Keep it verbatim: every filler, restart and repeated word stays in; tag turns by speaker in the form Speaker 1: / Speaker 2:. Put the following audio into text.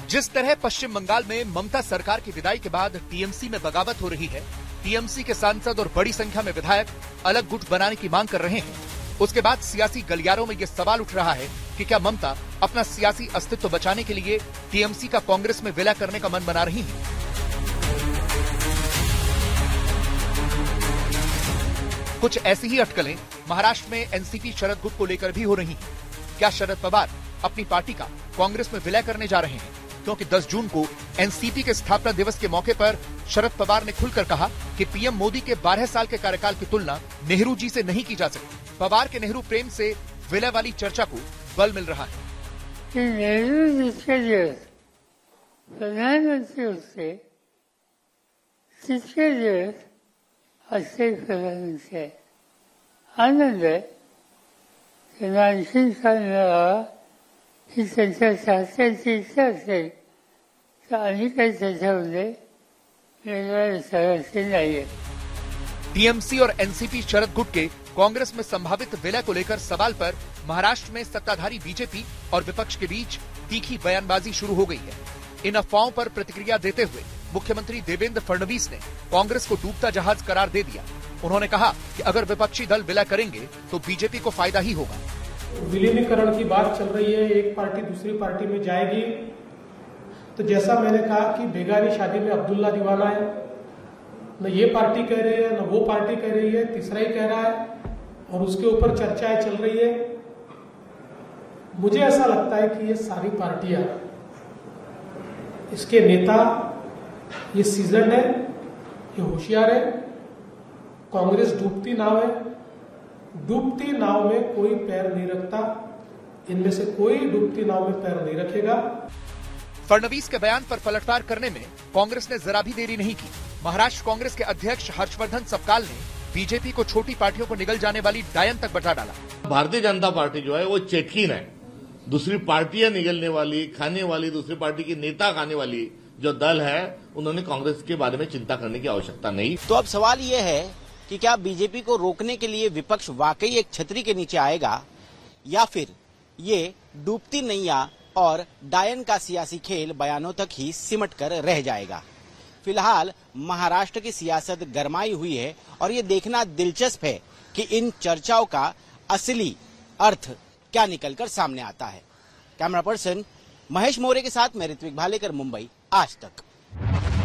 Speaker 1: जिस तरह पश्चिम बंगाल में ममता सरकार की विदाई के बाद टीएमसी में बगावत हो रही है, टीएमसी के सांसद और बड़ी संख्या में विधायक अलग गुट बनाने की मांग कर रहे हैं, उसके बाद सियासी गलियारों में यह सवाल उठ रहा है कि क्या ममता अपना सियासी अस्तित्व बचाने के लिए टीएमसी का कांग्रेस में विलय करने का मन बना रही हैं। कुछ ऐसी ही अटकलें महाराष्ट्र में एनसीपी शरद गुट को लेकर भी हो रही हैं। क्या शरद पवार अपनी पार्टी का कांग्रेस में विलय करने जा रहे हैं? क्योंकि दस जून को एनसीपी के स्थापना दिवस के मौके पर शरद पवार ने खुलकर कहा कि पीएम मोदी के बारह साल के कार्यकाल की तुलना नेहरू जी से नहीं की जा सकती। पवार के नेहरू प्रेम से विलय वाली चर्चा को बल मिल रहा है।
Speaker 2: नेहरू जी के लिए प्रधानमंत्री उससे जिसके लिए अच्छे प्रधानमंत्री आनंद है कि नाइनटीन साल में रहा कि चर्चा चाहते चर्चा से अनेक चर्चा होते नहीं है।
Speaker 1: टीएमसी और एनसीपी शरद गुट के कांग्रेस में संभावित विलय को लेकर सवाल पर महाराष्ट्र में सत्ताधारी बीजेपी और विपक्ष के बीच तीखी बयानबाजी शुरू हो गई है। इन अफवाहों पर प्रतिक्रिया देते हुए मुख्यमंत्री देवेंद्र फडणवीस ने कांग्रेस को डूबता जहाज करार दे दिया। उन्होंने कहा कि अगर विपक्षी दल विलय करेंगे तो बीजेपी को फायदा ही होगा।
Speaker 3: विलीनीकरण की बात चल रही है, एक पार्टी दूसरी पार्टी में जाएगी, तो जैसा मैंने कहा कि बेगानी शादी में अब्दुल्ला दीवाना है, न ये पार्टी कह रही है न वो पार्टी कह रही है, तीसरा ही कह रहा है और उसके ऊपर चर्चाएं चल रही है। मुझे ऐसा लगता है कि ये सारी पार्टियां, इसके नेता ये सीजन है, ये होशियार है। कांग्रेस डूबती नाव है, डूबती नाव में कोई पैर नहीं रखता, इनमें से कोई डूबती नाव में पैर नहीं रखेगा।
Speaker 1: फडणवीस के बयान पर पलटवार करने में कांग्रेस ने जरा भी देरी नहीं की। महाराष्ट्र कांग्रेस के अध्यक्ष हर्षवर्धन सपकाल ने बीजेपी को छोटी पार्टियों को निगल जाने वाली डायन तक बता डाला।
Speaker 4: भारतीय जनता पार्टी जो है वो चेटकीन है, दूसरी पार्टियां निगलने वाली, खाने वाली, दूसरी पार्टी के नेता खाने वाली जो दल है, उन्होंने कांग्रेस के बारे में चिंता करने की आवश्यकता नहीं।
Speaker 5: तो अब सवाल ये है कि क्या बीजेपी को रोकने के लिए विपक्ष वाकई एक छतरी के नीचे आएगा या फिर ये डूबती नैया और डायन का सियासी खेल बयानों तक ही सिमट कर रह जाएगा। फिलहाल महाराष्ट्र की सियासत गरमाई हुई है और ये देखना दिलचस्प है कि इन चर्चाओं का असली अर्थ क्या निकलकर सामने आता है। कैमरा पर्सन महेश मौर्य के साथ मैं ऋत्विक भालेकर, मुंबई, आज तक।